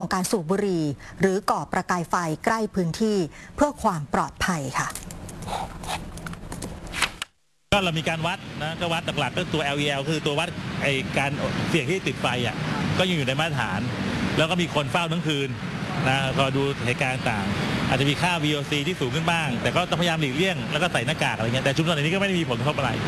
ของการสูบบุหรี่หรือก่อประกายไฟใกล้พื้นที่เพื่อความปลอดภัยค่ะก็เรามีการวัดนะก็วัดหลักๆก็ตัว LEL คือตัววัดไอการเสี่ยงที่ติดไฟอ่ะก็ยังอยู่ในมาตรฐานแล้วก็มีคนเฝ้าทั้งคืนนะก็ดูเหตุการณ์ต่างอาจจะมีค่า VOC ที่สูงขึ้นบ้างแต่ก็ต้องพยายามหลีกเลี่ยงแล้วก็ใส่หน้ากากอะไรเงี้ยแต่ชุมชนนี้ก็ไม่ได้มีผลกระทบอะไร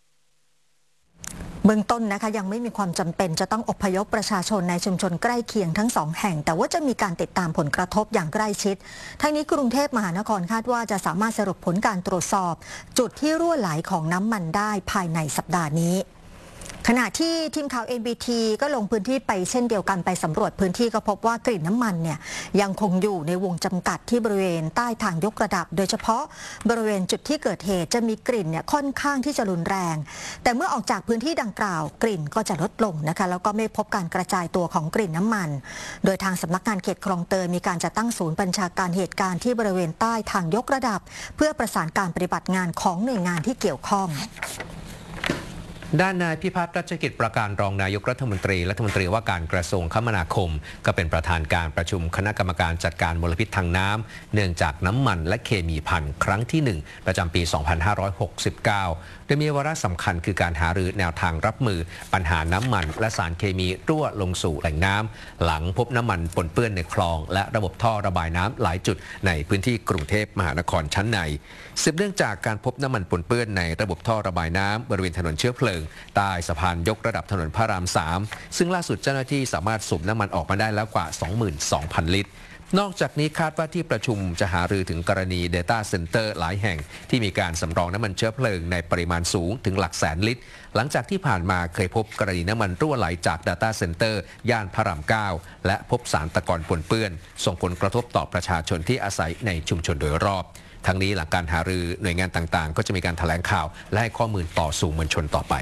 เบื้องต้นนะคะยังไม่มีความจำเป็นจะต้องอพยพประชาชนในชุมชนใกล้เคียงทั้งสองแห่งแต่ว่าจะมีการติดตามผลกระทบอย่างใกล้ชิดทั้งนี้กรุงเทพมหานครคาดว่าจะสามารถสรุปผลการตรวจสอบจุดที่รั่วไหลของน้ำมันได้ภายในสัปดาห์นี้ขณะที่ทีมข่าว NBT ก็ลงพื้นที่ไปเช่นเดียวกันไปสำรวจพื้นที่ก็พบว่ากลิ่นน้ำมันเนี่ยยังคงอยู่ในวงจำกัดที่บริเวณใต้ทางยกระดับโดยเฉพาะบริเวณจุดที่เกิดเหตุจะมีกลิ่นเนี่ยค่อนข้างที่จะรุนแรงแต่เมื่อออกจากพื้นที่ดังกล่าวกลิ่นก็จะลดลงนะคะแล้วก็ไม่พบการกระจายตัวของกลิ่นน้ำมันโดยทางสำนักงานเขตคลองเตยมีการจัดตั้งศูนย์บัญชาการเหตุการณ์ที่บริเวณใต้ทางยกระดับเพื่อประสานการปฏิบัติงานของหน่วยงานที่เกี่ยวข้องด้านนายพิพัฒน์รัชกิจประการรองนายกรัฐมนตรีว่าการกระทรวงคมนาคมก็เป็นประธานการประชุมคณะกรรมการจัดการมลพิษทางน้ำเนื่องจากน้ำมันและเคมีภัณฑ์ครั้งที่ 1 ประจำปี 2569 โดยมีวาระสำคัญคือการหารือแนวทางรับมือปัญหาน้ำมันและสารเคมีรั่วลงสู่แหล่งน้ำหลังพบน้ำมันปนเปื้อนในคลองและระบบท่อระบายน้ำหลายจุดในพื้นที่กรุงเทพมหานครชั้นในสืบเนื่องจากการพบน้ำมันปนเปื้อนในระบบท่อระบายน้ำบริเวณถนนเชื้อเพลิงใต้สะพานยกระดับถนนพระราม 3ซึ่งล่าสุดเจ้าหน้าที่สามารถสูบน้ำมันออกมาได้แล้วกว่า 22,000 ลิตรนอกจากนี้คาดว่าที่ประชุมจะหารือถึงกรณี Data Center หลายแห่งที่มีการสำรองน้ำมันเชื้อเพลิงในปริมาณสูงถึงหลักแสนลิตรหลังจากที่ผ่านมาเคยพบกรณีน้ำมันรั่วไหลจาก Data Center ย่านพระราม 9 และพบสารตะกอนปนเปื้อนส่งผลกระทบต่อประชาชนที่อาศัยในชุมชนโดยรอบทั้งนี้หลังการหารือหน่วยงานต่างๆก็จะมีการแถลงข่าวและให้ข้อมูลต่อสู่มวลชนต่อไป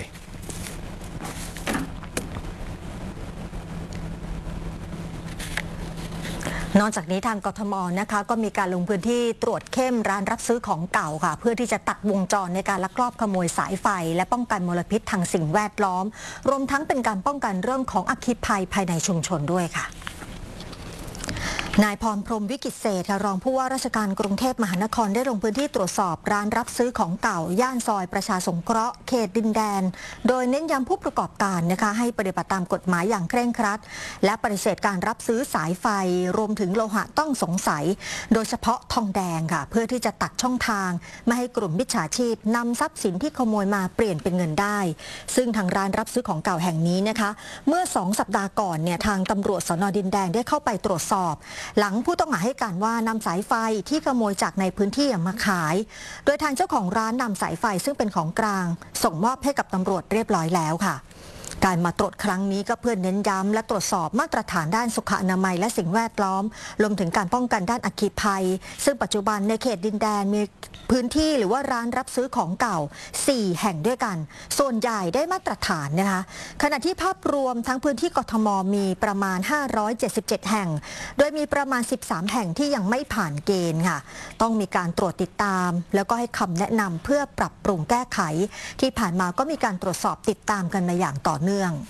นอกจากนี้ทางกทมนะคะก็มีการลงพื้นที่ตรวจเข้มร้านรับซื้อของเก่าค่ะเพื่อที่จะตัดวงจรในการลักลอบขโมยสายไฟและป้องกันมลพิษทางสิ่งแวดล้อมรวมทั้งเป็นการป้องกันเรื่องของอัคคีภัยภายในชุมชนด้วยค่ะนายพรพรหมวิกิตเศรษฐ์รองผู้ว่าราชการกรุงเทพมหานครได้ลงพื้นที่ตรวจสอบร้านรับซื้อของเก่าย่านซอยประชาสงเคราะห์เขตดินแดนโดยเน้นย้ำผู้ประกอบการนะคะให้ปฏิบัติตามกฎหมายอย่างเคร่งครัดและปฏิเสธการรับซื้อสายไฟรวมถึงโลหะต้องสงสัยโดยเฉพาะทองแดงค่ะเพื่อที่จะตัดช่องทางไม่ให้กลุ่มมิจฉาชีพนำทรัพย์สินที่ขโมยมาเปลี่ยนเป็นเงินได้ซึ่งทางร้านรับซื้อของเก่าแห่งนี้นะคะเมื่อ2 สัปดาห์ก่อนเนี่ยทางตำรวจสน.ดินแดงได้เข้าไปตรวจสอบหลังผู้ต้องหาให้การว่านำสายไฟที่ขโมยจากในพื้นที่มาขายโดยทางเจ้าของร้านนำสายไฟซึ่งเป็นของกลางส่งมอบให้กับตำรวจเรียบร้อยแล้วค่ะการมาตรวจครั้งนี้ก็เพื่อเน้นย้ำและตรวจสอบมาตรฐานด้านสุขอนามัยและสิ่งแวดล้อมรวมถึงการป้องกันด้านอัคคีภัยซึ่งปัจจุบันในเขตดินแดนมีพื้นที่หรือว่าร้านรับซื้อของเก่า4 แห่งด้วยกันส่วนใหญ่ได้มาตรฐานนะคะขณะที่ภาพรวมทั้งพื้นที่กทมมีประมาณ577แห่งโดยมีประมาณ13แห่งที่ยังไม่ผ่านเกณฑ์ค่ะต้องมีการตรวจติดตามแล้วก็ให้คำแนะนำเพื่อปรับปรุงแก้ไขที่ผ่านมาก็มีการตรวจสอบติดตามกันมาอย่างต่อเนื่อง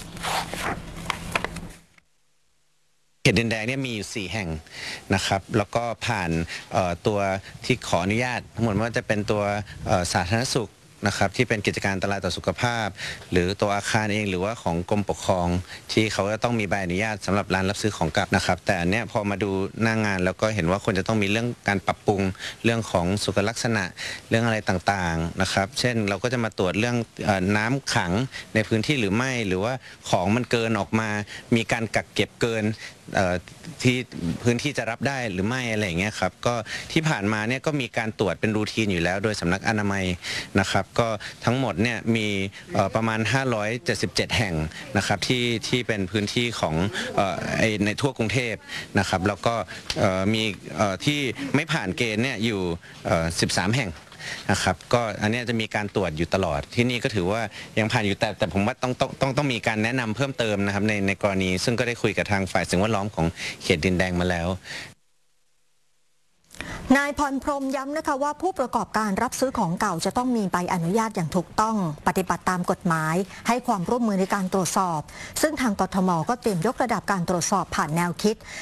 เขตดินแดงเนี่ยมีอยู่4 แห่งนะครับแล้วก็ผ่านตัวที่ขออนุญาตทั้งหมดว่าจะเป็นตัวสาธารณสุขนะครับที่เป็นกิจการอันตรายต่อสุขภาพหรือตัวอาคารเองหรือว่าของกรมปกครองที่เขาจะต้องมีใบอนุญาตสำหรับร้านรับซื้อของเก่านะครับแต่อันเนี้ยพอมาดูหน้างานแล้วก็เห็นว่าควรจะต้องมีเรื่องการปรับปรุงเรื่องของสุขลักษณะเรื่องอะไรต่างๆนะครับเช่นเราก็จะมาตรวจเรื่องน้ำขังในพื้นที่หรือไม่หรือว่าของมันเกินออกมามีการกักเก็บเกินที่พื้นที่จะรับได้หรือไม่อะไรอย่างเงี้ยครับก็ที่ผ่านมาเนี่ยก็มีการตรวจเป็นรูทีนอยู่แล้วโดยสำนักอนามัยนะครับก็ทั้งหมดเนี่ยมีประมาณ577แห่งนะครับที่เป็นพื้นที่ของในทั่วกรุงเทพนะครับแล้วก็มีที่ไม่ผ่านเกณฑ์เนี่ยอยู่13 แห่งนะครับก็อันนี้จะมีการตรวจอยู่ตลอดที่นี่ก็ถือว่ายังผ่านอยู่แต่ผมว่าต้องมีการแนะนำเพิ่มเติมนะครับในกรณีซึ่งก็ได้คุยกับทางฝ่ายสิ่งแวดล้อมของเขตดินแดงมาแล้วนายพรพรหมย้ำนะคะว่าผู้ประกอบการรับซื้อของเก่าจะต้องมีใบอนุญาตอย่างถูกต้องปฏิบัติตามกฎหมายให้ความร่วมมือในการตรวจสอบซึ่งทางกทมก็เตรียมยกระดับการตรวจสอบผ่านแนวคิด